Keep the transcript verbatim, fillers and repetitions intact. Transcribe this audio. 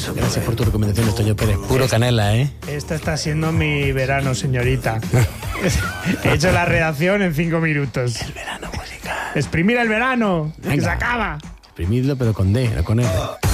maravilloso. Gracias por tu recomendación, Toño Pérez. Puro canela, ¿eh? Esto está siendo mi verano, señorita. He hecho la redacción en cinco minutos. El verano musical. Exprimir el verano, que Venga. se acaba. Exprimidlo, pero con D, no con R.